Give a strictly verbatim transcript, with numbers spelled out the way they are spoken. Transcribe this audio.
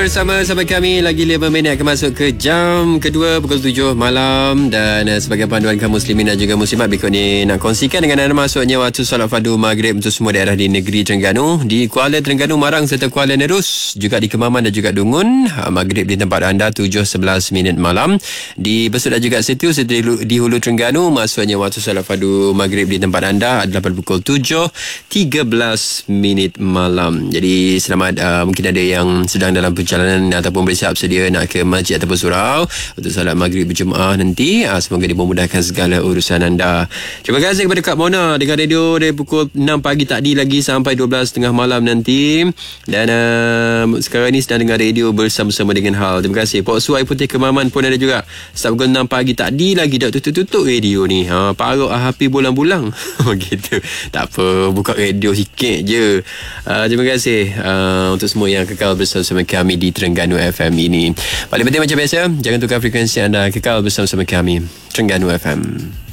bersama sama kami lagi lima minit akan masuk ke jam kedua pukul tujuh malam. Dan uh, sebagai panduan kaum muslimin dan juga muslimat, berikut ni nak kongsikan dengan anda masuknya waktu solat fardu maghrib untuk semua daerah di negeri Terengganu, di Kuala Terengganu, Marang serta Kuala Nerus, juga di Kemaman dan juga Dungun. uh, Maghrib di tempat anda tujuh sebelas minit malam. Di Besut dan juga Setiu serta di Hulu Terengganu, masuknya waktu solat fardu maghrib di tempat anda adalah pada pukul tujuh tiga belas minit malam. Jadi selamat, uh, mungkin ada yang sedang dalam perjalanan ataupun bersiap sedia nak ke masjid ataupun surau untuk salat maghrib berjemaah nanti. uh, Semoga dimudahkan segala urusan anda. Terima kasih kepada Kak Mona dengan radio dari pukul enam pagi tadi lagi sampai dua belas tiga puluh malam nanti. Dan uh, sekarang ni sedang dengar radio bersama-sama dengan Hal. Terima kasih. Pok Suai Putih Kemaman pun ada juga. Start pukul enam pagi tadi lagi dah tutup-tutup radio ni. Ha, paruk happy bulan-bulan. Gitu. Tak apa, buka radio sikit je. Uh, terima kasih uh, untuk semua yang kekal bersama kami di Terengganu F M ini. Paling penting macam biasa, jangan tukar frekuensi anda, kekal bersama kami Terengganu F M.